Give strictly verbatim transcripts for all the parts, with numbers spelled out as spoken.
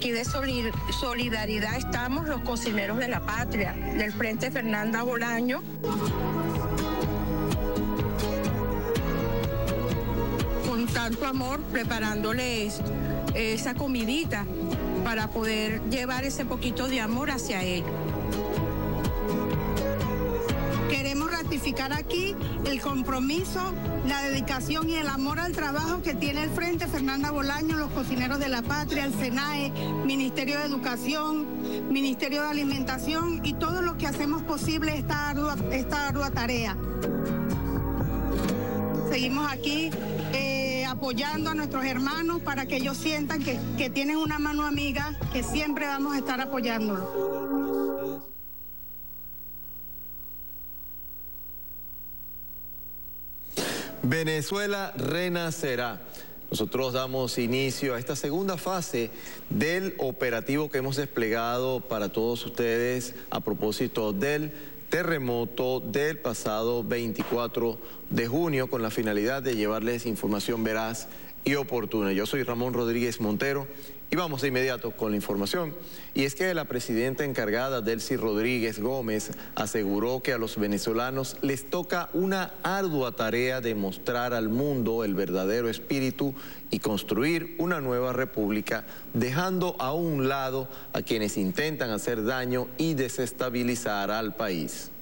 aquí de solidaridad estamos los cocineros de la patria, del Frente Fernanda Bolaño. Con tanto amor, preparándoles esa comidita para poder llevar ese poquito de amor hacia ellos. Queremos ratificar aquí el compromiso, la dedicación y el amor al trabajo que tiene el Frente Fernanda Bolaño, los cocineros de la patria, el SENAE, Ministerio de Educación, Ministerio de Alimentación y todo lo que hacemos posible esta ardua, esta ardua tarea. Seguimos aquí eh, apoyando a nuestros hermanos para que ellos sientan que, que tienen una mano amiga, que siempre vamos a estar apoyándolos. Venezuela renacerá. Nosotros damos inicio a esta segunda fase del operativo que hemos desplegado para todos ustedes a propósito del terremoto del pasado veinticuatro de junio con la finalidad de llevarles información veraz y oportuna. Yo soy Ramón Rodríguez Montero y vamos de inmediato con la información. Y es que la presidenta encargada, Delcy Rodríguez Gómez, aseguró que a los venezolanos les toca una ardua tarea de mostrar al mundo el verdadero espíritu y construir una nueva república, dejando a un lado a quienes intentan hacer daño y desestabilizar al país.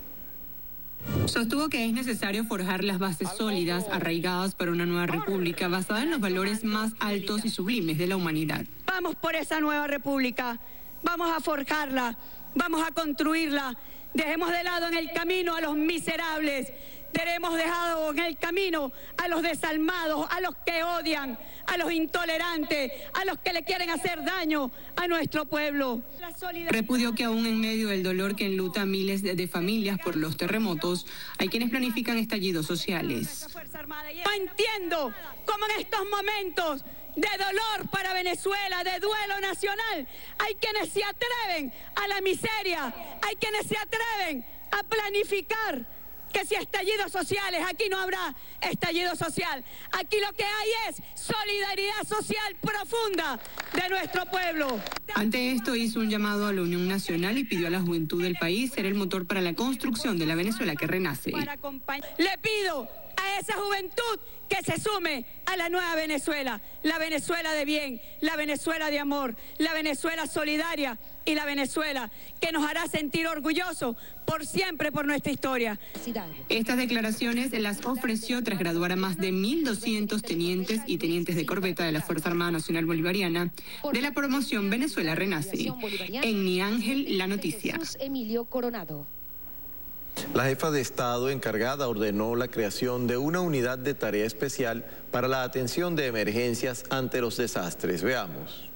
Sostuvo que es necesario forjar las bases sólidas, arraigadas para una nueva república basada en los valores más altos y sublimes de la humanidad. Vamos por esa nueva república, vamos a forjarla, vamos a construirla. Dejemos de lado en el camino a los miserables, dejemos dejado en el camino a los desalmados, a los que odian, a los intolerantes, a los que le quieren hacer daño a nuestro pueblo. Repudió que aún en medio del dolor que enluta a miles de, de familias por los terremotos, hay quienes planifican estallidos sociales. No entiendo cómo en estos momentos de dolor para Venezuela, de duelo nacional, hay quienes se atreven a la miseria, hay quienes se atreven a planificar que si estallidos sociales, aquí no habrá estallido social. Aquí lo que hay es solidaridad social profunda de nuestro pueblo. Ante esto hizo un llamado a la Unión Nacional y pidió a la juventud del país ser el motor para la construcción de la Venezuela que renace. Le pido a esa juventud que se sume a la nueva Venezuela, la Venezuela de bien, la Venezuela de amor, la Venezuela solidaria y la Venezuela que nos hará sentir orgullosos por siempre por nuestra historia. Estas declaraciones las ofreció tras graduar a más de mil doscientos tenientes y tenientes de corbeta de la Fuerza Armada Nacional Bolivariana de la promoción Venezuela Renace. En Mi Ángel, la noticia. Emilio Coronado. La jefa de Estado encargada ordenó la creación de una unidad de tarea especial para la atención de emergencias ante los desastres. Veamos.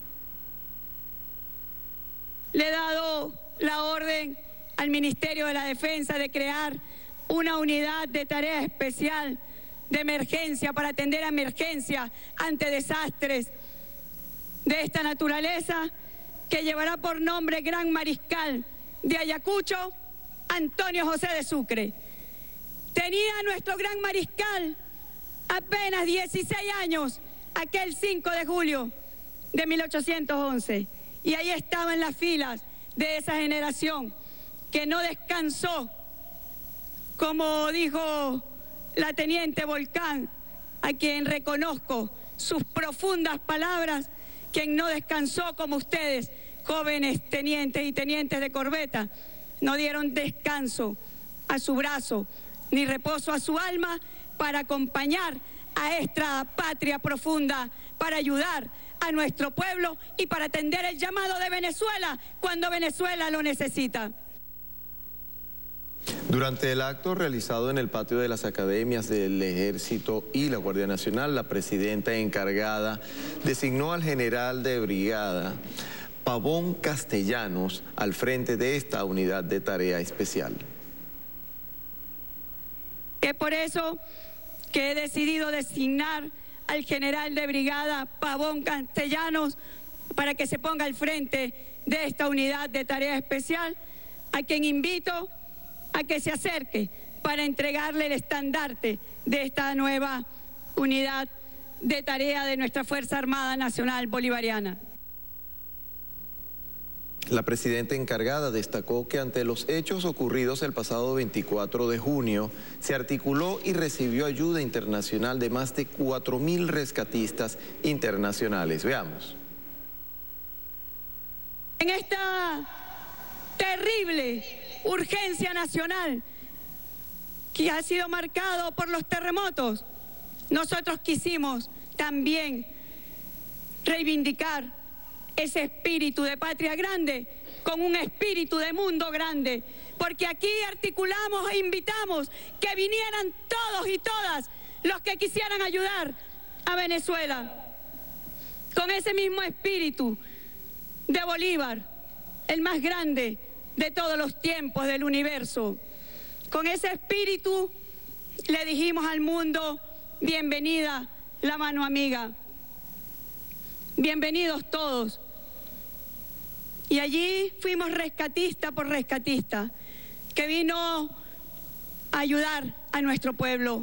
Le he dado la orden al Ministerio de la Defensa de crear una unidad de tarea especial de emergencia para atender a emergencias ante desastres de esta naturaleza que llevará por nombre Gran Mariscal de Ayacucho, Antonio José de Sucre. Tenía nuestro Gran Mariscal apenas dieciséis años aquel cinco de julio de mil ochocientos once y ahí estaba en las filas de esa generación que no descansó, como dijo la teniente Volcán, a quien reconozco sus profundas palabras, quien no descansó como ustedes, jóvenes tenientes y tenientes de corbeta, no dieron descanso a su brazo, ni reposo a su alma para acompañar a esta patria profunda, para ayudar a nuestro pueblo y para atender el llamado de Venezuela cuando Venezuela lo necesita. Durante el acto realizado en el patio de las academias del Ejército y la Guardia Nacional, la presidenta encargada designó al general de brigada Pavón Castellanos al frente de esta unidad de tarea especial. Es por eso que he decidido designar al general de brigada Pavón Castellanos para que se ponga al frente de esta unidad de tarea especial, a quien invito a que se acerque para entregarle el estandarte de esta nueva unidad de tarea de nuestra Fuerza Armada Nacional Bolivariana. La presidenta encargada destacó que ante los hechos ocurridos el pasado veinticuatro de junio, se articuló y recibió ayuda internacional de más de cuatro mil rescatistas internacionales. Veamos. En esta terrible urgencia nacional que ha sido marcado por los terremotos, nosotros quisimos también reivindicar ese espíritu de patria grande con un espíritu de mundo grande, porque aquí articulamos e invitamos que vinieran todos y todas los que quisieran ayudar a Venezuela, con ese mismo espíritu de Bolívar, el más grande de todos los tiempos del universo. Con ese espíritu le dijimos al mundo: bienvenida la mano amiga, bienvenidos todos. Y allí fuimos rescatista por rescatista, que vino a ayudar a nuestro pueblo.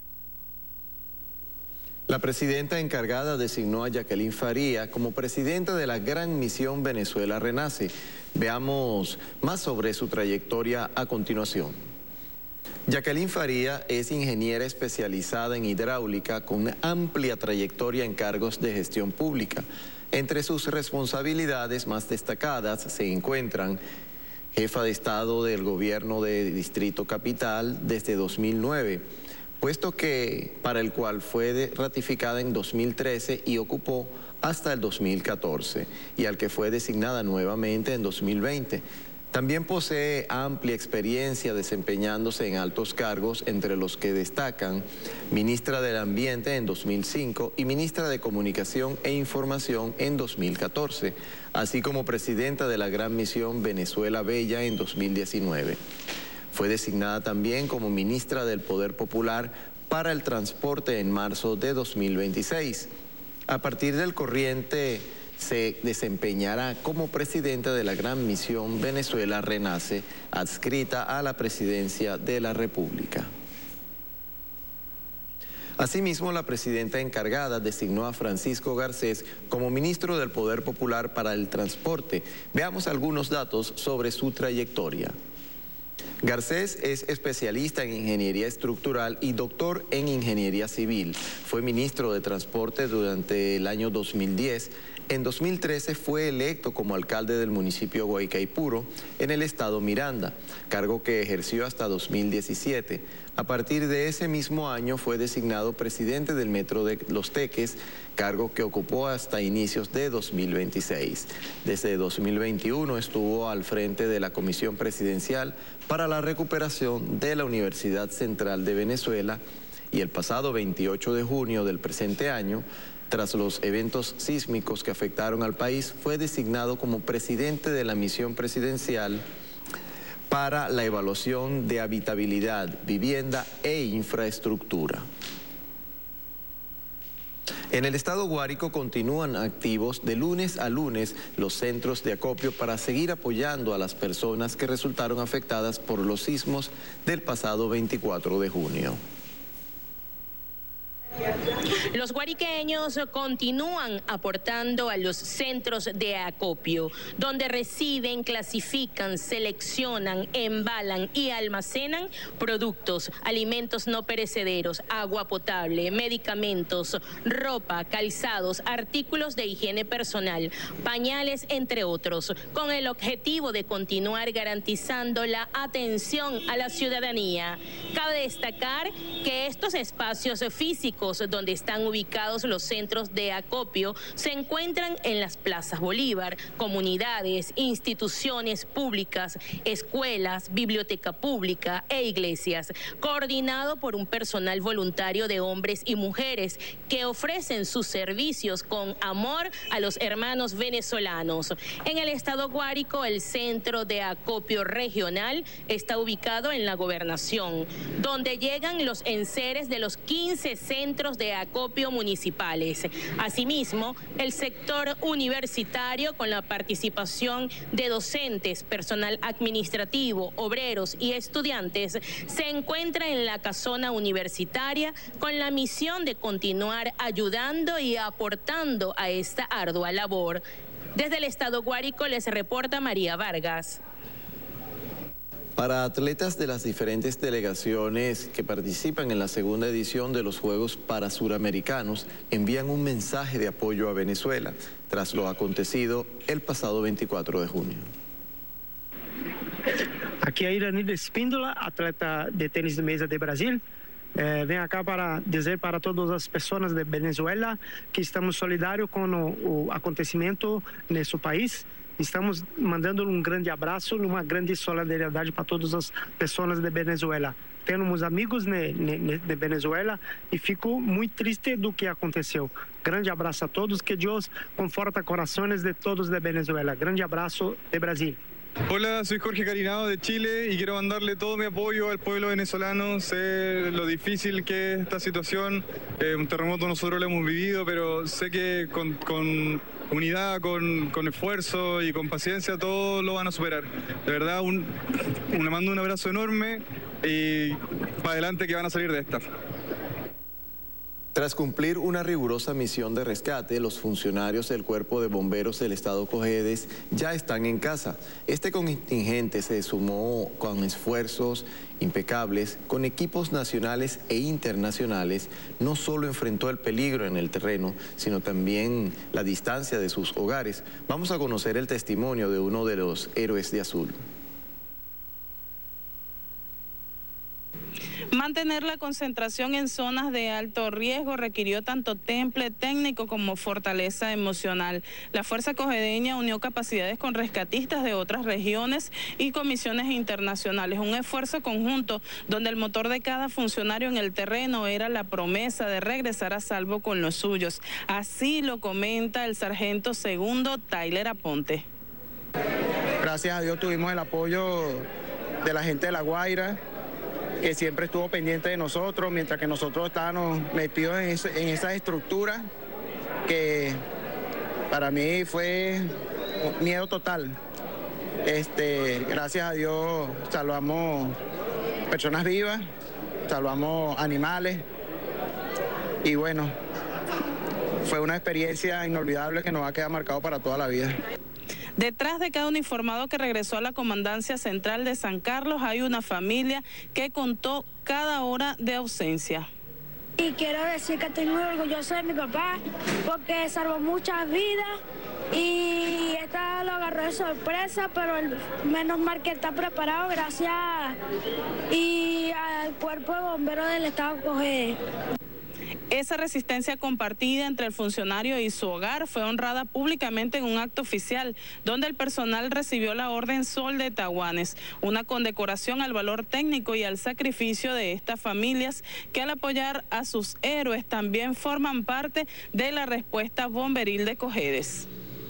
La presidenta encargada designó a Jacqueline Faría como presidenta de la Gran Misión Venezuela Renace. Veamos más sobre su trayectoria a continuación. Jacqueline Faría es ingeniera especializada en hidráulica con amplia trayectoria en cargos de gestión pública. Entre sus responsabilidades más destacadas se encuentran jefa de Estado del Gobierno de Distrito Capital desde dos mil nueve, puesto que para el cual fue ratificada en dos mil trece y ocupó hasta el dos mil catorce, y al que fue designada nuevamente en dos mil veinte. También posee amplia experiencia desempeñándose en altos cargos, entre los que destacan ministra del Ambiente en dos mil cinco y ministra de Comunicación e Información en dos mil catorce, así como presidenta de la Gran Misión Venezuela Bella en dos mil diecinueve. Fue designada también como ministra del Poder Popular para el Transporte en marzo de dos mil veintiséis. A partir del corriente se desempeñará como presidenta de la Gran Misión Venezuela Renace, adscrita a la Presidencia de la República. Asimismo, la presidenta encargada designó a Francisco Garcés como ministro del Poder Popular para el Transporte. Veamos algunos datos sobre su trayectoria. Garcés es especialista en ingeniería estructural y doctor en ingeniería civil. Fue ministro de Transporte durante el año dos mil diez. En dos mil trece fue electo como alcalde del municipio Guaycaipuro, en el estado Miranda, cargo que ejerció hasta dos mil diecisiete. A partir de ese mismo año fue designado presidente del Metro de Los Teques, cargo que ocupó hasta inicios de dos mil veintiséis. Desde dos mil veintiuno estuvo al frente de la Comisión Presidencial para la Recuperación de la Universidad Central de Venezuela, y el pasado veintiocho de junio del presente año, tras los eventos sísmicos que afectaron al país, fue designado como presidente de la misión presidencial para la evaluación de habitabilidad, vivienda e infraestructura. En el estado Guárico continúan activos de lunes a lunes los centros de acopio para seguir apoyando a las personas que resultaron afectadas por los sismos del pasado veinticuatro de junio. Los guariqueños continúan aportando a los centros de acopio, donde reciben, clasifican, seleccionan, embalan y almacenan productos, alimentos no perecederos, agua potable, medicamentos, ropa, calzados, artículos de higiene personal, pañales, entre otros, con el objetivo de continuar garantizando la atención a la ciudadanía. Cabe destacar que estos espacios físicos donde están ubicados los centros de acopio se encuentran en las plazas Bolívar, comunidades, instituciones públicas, escuelas, biblioteca pública e iglesias, coordinado por un personal voluntario de hombres y mujeres que ofrecen sus servicios con amor a los hermanos venezolanos. En el estado Guárico, el centro de acopio regional está ubicado en la Gobernación, donde llegan los enseres de los quince centros de acopio municipales. Asimismo, el sector universitario, con la participación de docentes, personal administrativo, obreros y estudiantes, se encuentra en la casona universitaria con la misión de continuar ayudando y aportando a esta ardua labor. Desde el estado Guárico les reporta María Vargas. Para atletas de las diferentes delegaciones que participan en la segunda edición de los Juegos Parasuramericanos envían un mensaje de apoyo a Venezuela tras lo acontecido el pasado veinticuatro de junio. Aqui é Iranilda Espíndola, atleta de tênis de mesa de Brasil. Eh, venho cá para dizer para todas as pessoas de Venezuela que estamos solidários com o, o acontecimento nesse país. Estamos mandando um grande abraço, uma grande solidariedade para todas as pessoas de Venezuela. Temos amigos ne, ne, de Venezuela e fico muito triste do que aconteceu. Grande abraço a todos, que Deus conforta corações de todos de Venezuela. Grande abraço de Brasil. Hola, soy Jorge Carinado de Chile y quiero mandarle todo mi apoyo al pueblo venezolano. Sé lo difícil que es esta situación, eh, un terremoto nosotros lo hemos vivido, pero sé que con, con unidad, con, con esfuerzo y con paciencia todos lo van a superar. De verdad, un, un, le mando un abrazo enorme y para adelante que van a salir de esta. Tras cumplir una rigurosa misión de rescate, los funcionarios del Cuerpo de Bomberos del Estado Cojedes ya están en casa. Este contingente se sumó con esfuerzos impecables, con equipos nacionales e internacionales. No solo enfrentó el peligro en el terreno, sino también la distancia de sus hogares. Vamos a conocer el testimonio de uno de los héroes de azul. Mantener la concentración en zonas de alto riesgo requirió tanto temple técnico como fortaleza emocional. La Fuerza Cojedeña unió capacidades con rescatistas de otras regiones y comisiones internacionales. Un esfuerzo conjunto donde el motor de cada funcionario en el terreno era la promesa de regresar a salvo con los suyos. Así lo comenta el sargento segundo Tyler Aponte. Gracias a Dios tuvimos el apoyo de la gente de La Guaira, que siempre estuvo pendiente de nosotros, mientras que nosotros estábamos metidos en, ese, en esa estructura que para mí fue miedo total. Este, gracias a Dios salvamos personas vivas, salvamos animales y bueno, fue una experiencia inolvidable que nos va a quedar marcado para toda la vida. Detrás de cada uniformado que regresó a la Comandancia Central de San Carlos hay una familia que contó cada hora de ausencia. Y quiero decir que estoy muy orgulloso de mi papá porque salvó muchas vidas y esta lo agarró de sorpresa, pero el, menos mal que está preparado gracias y al Cuerpo de Bomberos del Estado Cojedes. Esa resistencia compartida entre el funcionario y su hogar fue honrada públicamente en un acto oficial, donde el personal recibió la Orden Sol de Tahuanes, una condecoración al valor técnico y al sacrificio de estas familias que al apoyar a sus héroes también forman parte de la respuesta bomberil de Cojedes.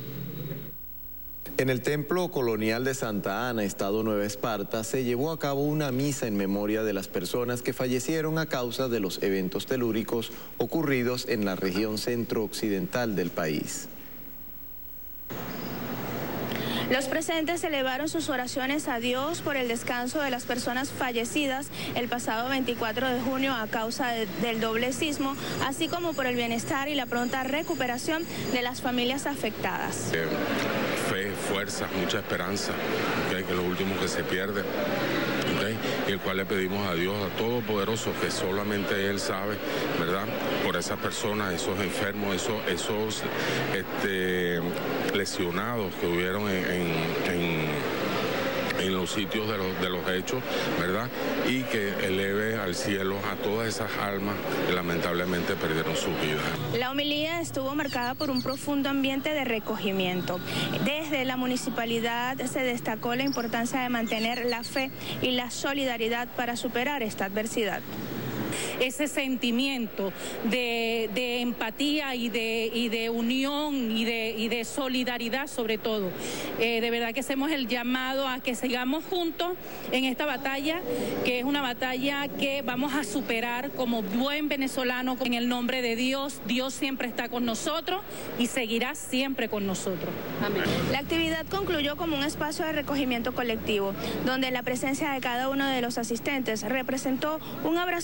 En el Templo Colonial de Santa Ana, Estado Nueva Esparta, se llevó a cabo una misa en memoria de las personas que fallecieron a causa de los eventos telúricos ocurridos en la región centro-occidental del país. Los presentes elevaron sus oraciones a Dios por el descanso de las personas fallecidas el pasado veinticuatro de junio a causa de, del doble sismo, así como por el bienestar y la pronta recuperación de las familias afectadas. Eh, fe, fuerza, mucha esperanza, ¿okay? Que es lo último que se pierde. ¿Okay? Y el cual le pedimos a Dios, a Todopoderoso, que solamente Él sabe, ¿verdad? Por esas personas, esos enfermos, esos, esos este, lesionados que hubieron en, en, en, en los sitios de los, de los hechos, ¿verdad? Y que eleve al cielo a todas esas almas que lamentablemente perdieron sus vidas. La homilía estuvo marcada por un profundo ambiente de recogimiento. Desde la municipalidad se destacó la importancia de mantener la fe y la solidaridad para superar esta adversidad. Ese sentimiento de, de empatía y de, y de unión y de, y de solidaridad sobre todo. Eh, de verdad que hacemos el llamado a que sigamos juntos en esta batalla, que es una batalla que vamos a superar como buen venezolano en el nombre de Dios. Dios siempre está con nosotros y seguirá siempre con nosotros. Amén. La actividad concluyó como un espacio de recogimiento colectivo, donde la presencia de cada uno de los asistentes representó un abrazo fraterno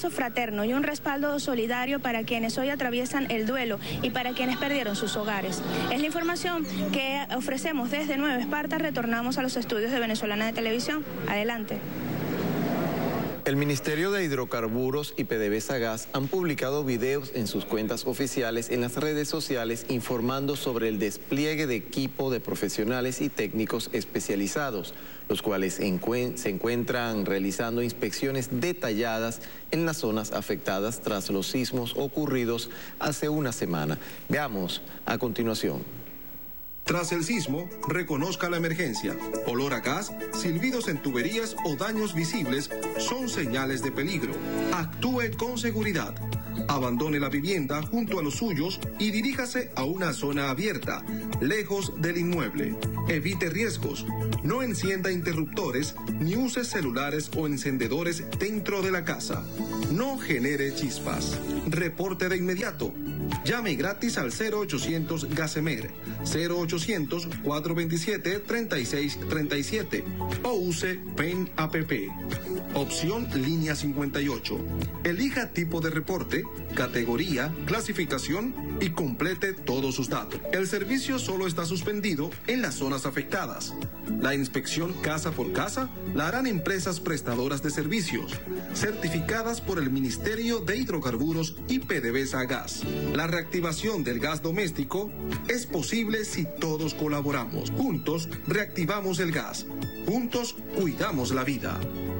fraterno y un respaldo solidario para quienes hoy atraviesan el duelo y para quienes perdieron sus hogares. Es la información que ofrecemos desde Nueva Esparta. Retornamos a los estudios de Venezolana de Televisión. Adelante. El Ministerio de Hidrocarburos y PDVSA Gas han publicado videos en sus cuentas oficiales en las redes sociales informando sobre el despliegue de equipo de profesionales y técnicos especializados, los cuales se encuentran realizando inspecciones detalladas en las zonas afectadas tras los sismos ocurridos hace una semana. Veamos a continuación. Tras el sismo, reconozca la emergencia. Olor a gas, silbidos en tuberías o daños visibles son señales de peligro. Actúe con seguridad. Abandone la vivienda junto a los suyos y diríjase a una zona abierta, lejos del inmueble. Evite riesgos. No encienda interruptores ni use celulares o encendedores dentro de la casa. No genere chispas. Reporte de inmediato. Llame gratis al cero ochocientos Gasemer, cero ochocientos, cuatrocientos veintisiete, treinta y seis treinta y siete o use PEN App. Opción línea cincuenta y ocho. Elija tipo de reporte, categoría, clasificación y complete todos sus datos. El servicio solo está suspendido en las zonas afectadas. La inspección casa por casa la harán empresas prestadoras de servicios, certificadas por el Ministerio de Hidrocarburos y PDVSA Gas. La reactivación del gas doméstico es posible si todos colaboramos. Juntos reactivamos el gas. Juntos cuidamos la vida.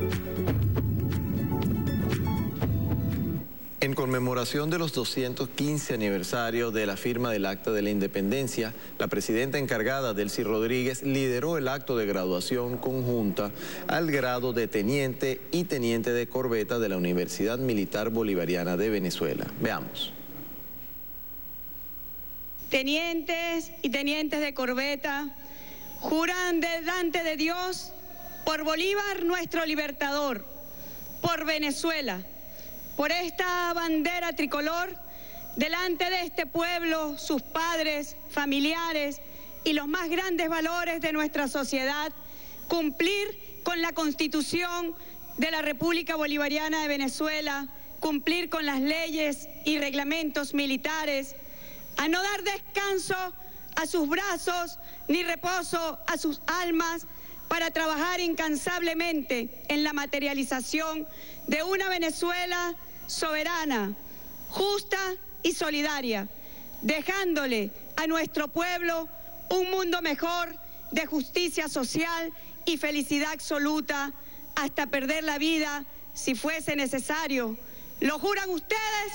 En conmemoración de los doscientos quince aniversario de la firma del Acta de la Independencia, la presidenta encargada, Delcy Rodríguez, lideró el acto de graduación conjunta al grado de teniente y teniente de corbeta de la Universidad Militar Bolivariana de Venezuela. Veamos. Tenientes y tenientes de corbeta, juran delante de Dios por Bolívar, nuestro libertador, por Venezuela, por esta bandera tricolor, delante de este pueblo, sus padres, familiares y los más grandes valores de nuestra sociedad, cumplir con la Constitución de la República Bolivariana de Venezuela, cumplir con las leyes y reglamentos militares, a no dar descanso a sus brazos ni reposo a sus almas para trabajar incansablemente en la materialización de una Venezuela soberana, justa y solidaria, dejándole a nuestro pueblo un mundo mejor de justicia social y felicidad absoluta hasta perder la vida si fuese necesario. ¿Lo juran ustedes?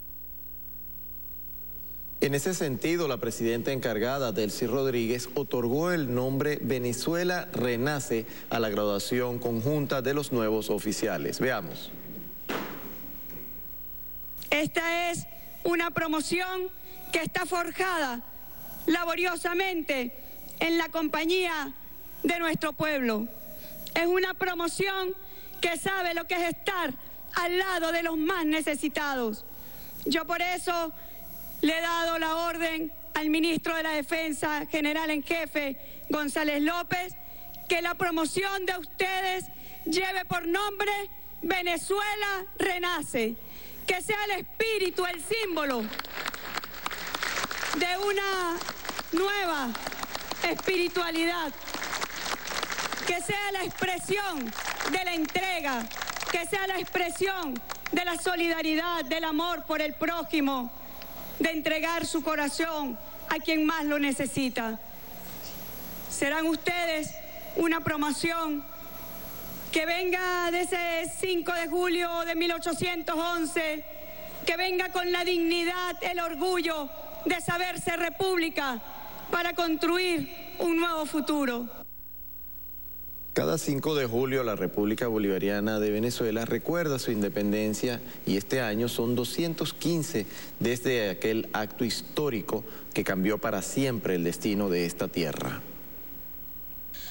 En ese sentido, la presidenta encargada, Delcy Rodríguez, otorgó el nombre Venezuela Renace a la graduación conjunta de los nuevos oficiales. Veamos. Esta es una promoción que está forjada laboriosamente en la compañía de nuestro pueblo. Es una promoción que sabe lo que es estar al lado de los más necesitados. Yo por eso le he dado la orden al ministro de la Defensa, general en jefe, González López, que la promoción de ustedes lleve por nombre Venezuela Renace, que sea el espíritu, el símbolo de una nueva espiritualidad, que sea la expresión de la entrega, que sea la expresión de la solidaridad, del amor por el prójimo, de entregar su corazón a quien más lo necesita. Serán ustedes una promoción que venga de ese cinco de julio de mil ochocientos once, que venga con la dignidad, el orgullo de saberse república para construir un nuevo futuro. Cada cinco de julio la República Bolivariana de Venezuela recuerda su independencia y este año son doscientos quince desde aquel acto histórico que cambió para siempre el destino de esta tierra.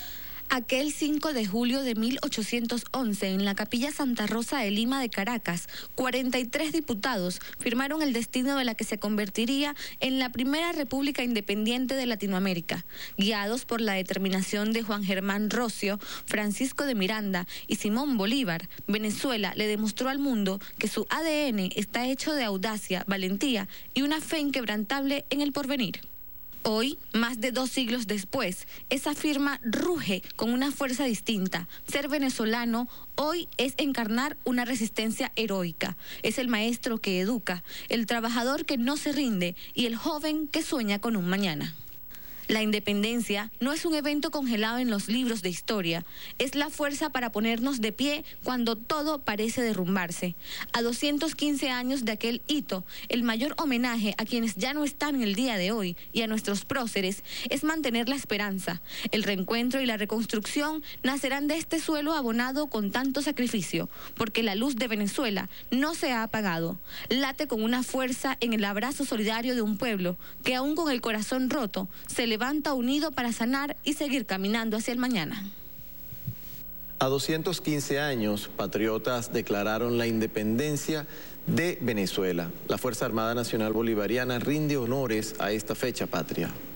Aquel cinco de julio de mil ochocientos once, en la Capilla Santa Rosa de Lima de Caracas, cuarenta y tres diputados firmaron el destino de la que se convertiría en la primera república independiente de Latinoamérica. Guiados por la determinación de Juan Germán Rocio, Francisco de Miranda y Simón Bolívar, Venezuela le demostró al mundo que su A D N está hecho de audacia, valentía y una fe inquebrantable en el porvenir. Hoy, más de dos siglos después, esa firma ruge con una fuerza distinta. Ser venezolano hoy es encarnar una resistencia heroica. Es el maestro que educa, el trabajador que no se rinde y el joven que sueña con un mañana. La independencia no es un evento congelado en los libros de historia, es la fuerza para ponernos de pie cuando todo parece derrumbarse. A doscientos quince años de aquel hito, el mayor homenaje a quienes ya no están en el día de hoy y a nuestros próceres es mantener la esperanza. El reencuentro y la reconstrucción nacerán de este suelo abonado con tanto sacrificio, porque la luz de Venezuela no se ha apagado. Late con una fuerza en el abrazo solidario de un pueblo que aún con el corazón roto se le levanta unido para sanar y seguir caminando hacia el mañana. A doscientos quince años, patriotas declararon la independencia de Venezuela. La Fuerza Armada Nacional Bolivariana rinde honores a esta fecha patria.